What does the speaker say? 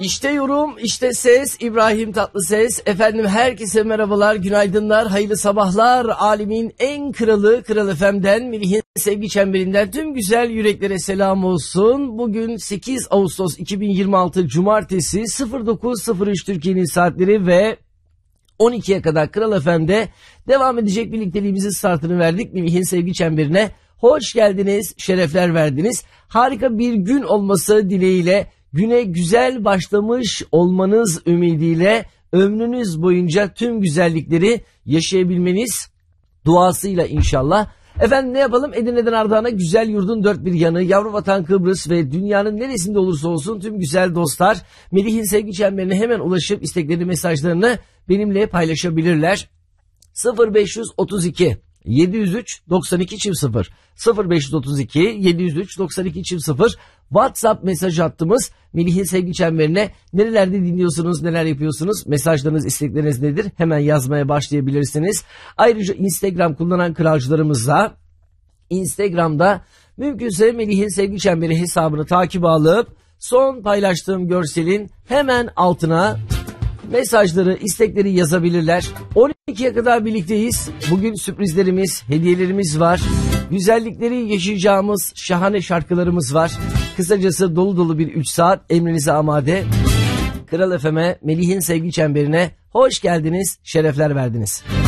İşte yorum, işte ses, İbrahim Tatlıses. Efendim herkese merhabalar, günaydınlar, hayırlı sabahlar. Alemin en kralı, Kral FM'den, Melih'in sevgi çemberinden tüm güzel yüreklere selam olsun. Bugün 8 Ağustos 2026 Cumartesi 09.03 Türkiye'nin saatleri ve 12'ye kadar Kral FM'de devam edecek birlikteliğimizin startını verdik. Melih'in sevgi çemberine hoş geldiniz, şerefler verdiniz. Harika bir gün olması dileğiyle, güne güzel başlamış olmanız ümidiyle, ömrünüz boyunca tüm güzellikleri yaşayabilmeniz duasıyla inşallah. Efendim ne yapalım? Edirne'den Ardahan'a, güzel yurdun dört bir yanı, yavru vatan Kıbrıs ve dünyanın neresinde olursa olsun tüm güzel dostlar Melih'in sevgi çemberine hemen ulaşıp istekleri, mesajlarını benimle paylaşabilirler. 0532 703 92 0 0532 703 92 0 WhatsApp mesaj hattımız. Melih'in sevgi çemberine nerelerde dinliyorsunuz, neler yapıyorsunuz, mesajlarınız, istekleriniz nedir? Hemen yazmaya başlayabilirsiniz. Ayrıca Instagram kullanan kralcılarımızla Instagram'da mümkünse Melih'in sevgi çemberi hesabını takip alıp son paylaştığım görselin hemen altına mesajları, istekleri yazabilirler. 12'ye kadar birlikteyiz. Bugün sürprizlerimiz, hediyelerimiz var. Güzellikleri yaşayacağımız şahane şarkılarımız var. Kısacası dolu dolu bir 3 saat emrinize amade. Kral FM'e, Melih'in sevgi çemberine hoş geldiniz, şerefler verdiniz.